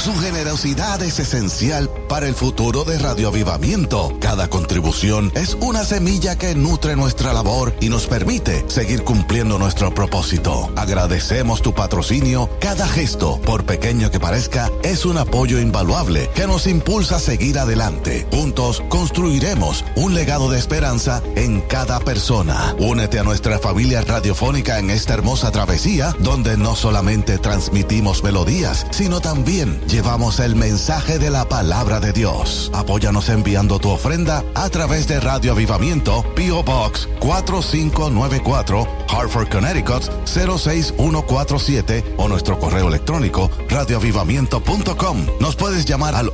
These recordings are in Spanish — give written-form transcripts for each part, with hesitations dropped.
Su generosidad es esencial para el futuro de Radio Avivamiento. Cada contribución es una semilla que nutre nuestra labor y nos permite seguir cumpliendo nuestro propósito. Agradecemos tu patrocinio. Cada gesto, por pequeño que parezca, es un apoyo invaluable que nos impulsa a seguir adelante. Juntos construiremos un legado de esperanza en cada persona. Únete a nuestra familia radiofónica en esta hermosa travesía, donde no solamente transmitimos melodías, sino también llevamos el mensaje de la palabra de Dios. Apóyanos enviando tu ofrenda a través de Radio Avivamiento, P.O. Box 4594, Hartford, Connecticut 06147, o nuestro correo electrónico radioavivamiento.com. Nos puedes llamar al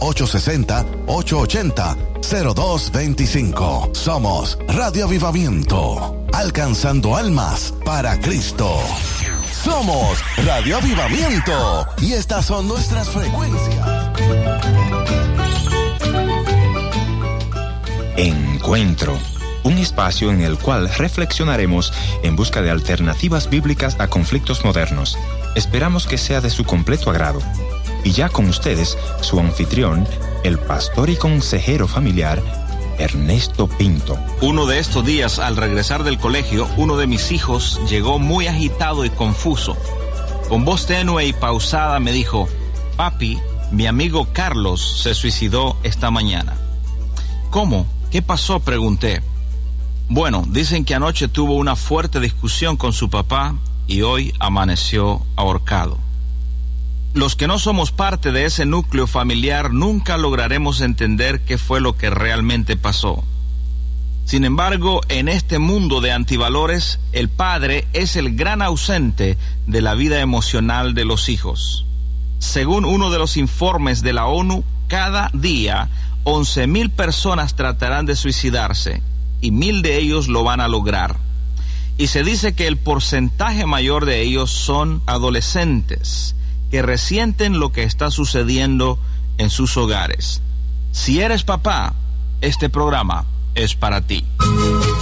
860-880-0225. Somos Radio Avivamiento, alcanzando almas para Cristo. Somos Radio Avivamiento y estas son nuestras frecuencias. Encuentro, un espacio en el cual reflexionaremos en busca de alternativas bíblicas a conflictos modernos. Esperamos que sea de su completo agrado. Y ya con ustedes, su anfitrión, el pastor y consejero familiar, Ernesto Pinto. Uno de estos días, al regresar del colegio, uno de mis hijos llegó muy agitado y confuso. Con voz tenue y pausada me dijo: papi, mi amigo Carlos se suicidó esta mañana. ¿Cómo? ¿Qué pasó?, pregunté. Bueno, dicen que anoche tuvo una fuerte discusión con su papá y hoy amaneció ahorcado. Los que no somos parte de ese núcleo familiar nunca lograremos entender qué fue lo que realmente pasó. Sin embargo, en este mundo de antivalores, el padre es el gran ausente de la vida emocional de los hijos. Según uno de los informes de la ONU, cada día 11,000 personas tratarán de suicidarse y 1,000 de ellos lo van a lograr. Y se dice que el porcentaje mayor de ellos son adolescentes que resienten lo que está sucediendo en sus hogares. Si eres papá, este programa es para ti.